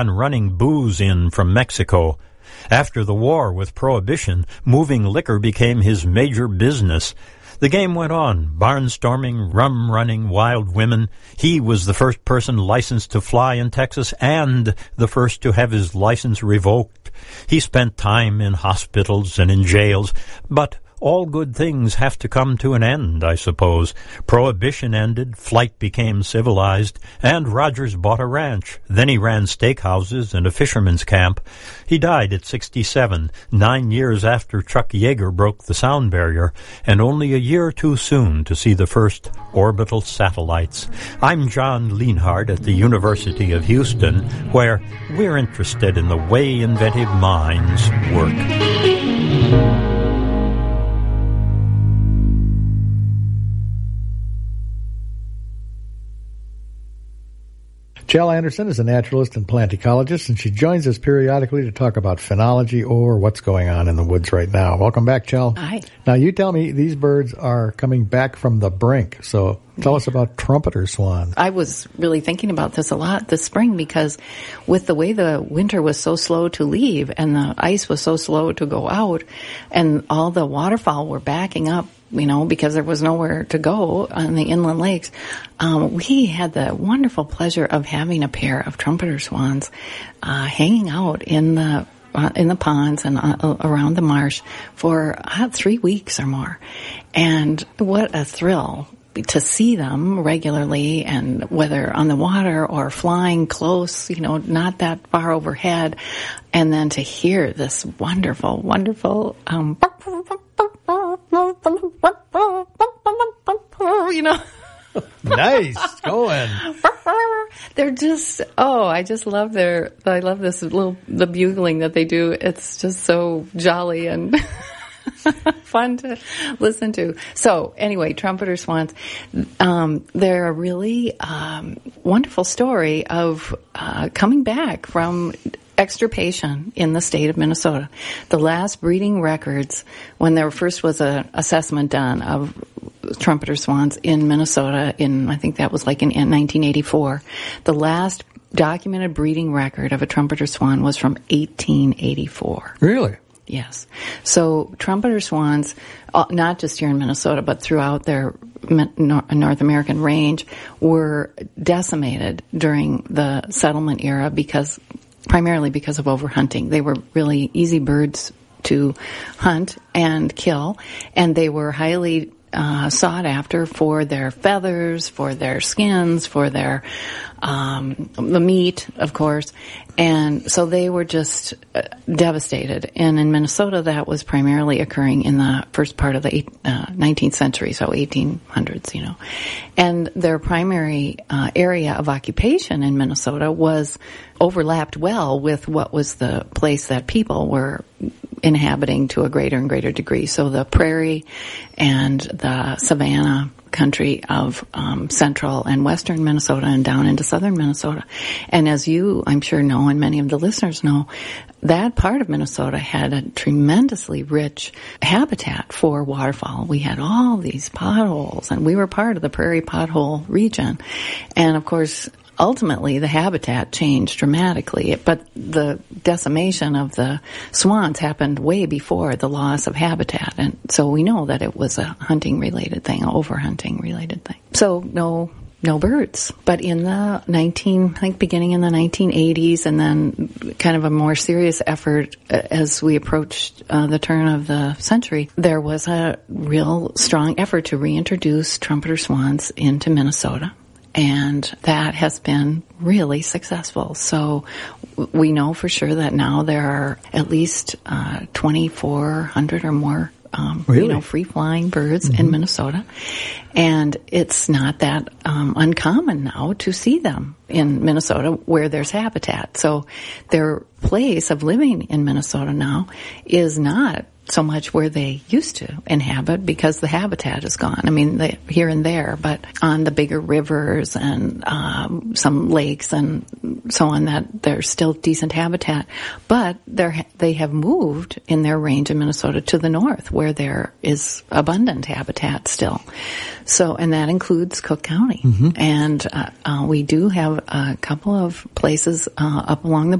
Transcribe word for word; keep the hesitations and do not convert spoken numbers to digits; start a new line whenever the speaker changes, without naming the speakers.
running booze in from Mexico. After the war with Prohibition, moving liquor became his major business. The game went on, barnstorming, rum-running, wild women. He was the first person licensed to fly in Texas and the first to have his license revoked. He spent time in hospitals and in jails, but all good things have to come to an end, I suppose. Prohibition ended, flight became civilized, and Rogers bought a ranch. Then he ran steakhouses and a fisherman's camp. He died at sixty-seven, nine years after Chuck Yeager broke the sound barrier, and only a year too soon to see the first orbital satellites. I'm John Lienhard at the University of Houston, where we're interested in the way inventive minds work.
Chel Anderson is a naturalist and plant ecologist, and she joins us periodically to talk about phenology or what's going on in the woods right now. Welcome back, Chel.
Hi.
Now, you tell me these birds are coming back from the brink, so tell us about trumpeter swans.
I was really thinking about this a lot this spring because with the way the winter was so slow to leave and the ice was so slow to go out and all the waterfowl were backing up, you know, because there was nowhere to go on the inland lakes, um, we had the wonderful pleasure of having a pair of trumpeter swans uh, hanging out in the uh, in the ponds and uh, around the marsh for uh, three weeks or more. And what a thrill to see them regularly, and whether on the water or flying close, you know, not that far overhead, and then to hear this wonderful, wonderful, um, you know.
Nice going.
They're just, oh, I just love their, I love this little, the bugling that they do. It's just so jolly and fun to listen to. So anyway, trumpeter swans, um, they're a really um, wonderful story of uh, coming back from extirpation in the state of Minnesota. The last breeding records, when there first was an assessment done of trumpeter swans in Minnesota in, I think that was like in, in nineteen eighty-four, the last documented breeding record of a trumpeter swan was from eighteen eighty-four.
Really?
Yes. So trumpeter swans, uh, not just here in Minnesota, but throughout their North American range, were decimated during the settlement era because, primarily because of overhunting. They were really easy birds to hunt and kill, and they were highly uh, sought after for their feathers, for their skins, for their um, the meat, of course. And so they were just uh, devastated. And in Minnesota, that was primarily occurring in the first part of the eight, uh, nineteenth century, so eighteen hundreds, you know. And their primary uh, area of occupation in Minnesota was overlapped well with what was the place that people were inhabiting to a greater and greater degree. So the prairie and the savanna country of um, central and western Minnesota and down into southern Minnesota. And as you, I'm sure, know, and many of the listeners know, that part of Minnesota had a tremendously rich habitat for waterfowl. We had all these potholes, and we were part of the prairie pothole region. And of course, ultimately, the habitat changed dramatically, but the decimation of the swans happened way before the loss of habitat, and so we know that it was a hunting-related thing, an overhunting-related thing. So no, no birds. But in the nineteen, I think beginning in the nineteen eighties, and then kind of a more serious effort as we approached uh, the turn of the century, there was a real strong effort to reintroduce trumpeter swans into Minnesota. And that has been really successful. So we know for sure that now there are at least uh, twenty-four hundred or more um,
really?
you know, free-flying birds
mm-hmm.
in Minnesota. And it's not that um, uncommon now to see them in Minnesota where there's habitat. So their place of living in Minnesota now is not so much where they used to inhabit because the habitat is gone. I mean, they, here and there, but on the bigger rivers and um, some lakes and so on, that there's still decent habitat. But they're, they have moved in their range in Minnesota to the north, where there is abundant habitat still. So, and that includes Cook County. Mm-hmm. And uh, uh, we do have a couple of places uh, up along the